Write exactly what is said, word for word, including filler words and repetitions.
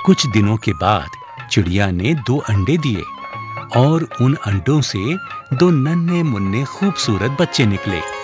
कुछ दिनों के बाद चिड़िया ने दो अंडे दिए और उन अंडों से दो नन्हे-मुन्ने खूबसूरत बच्चे निकले।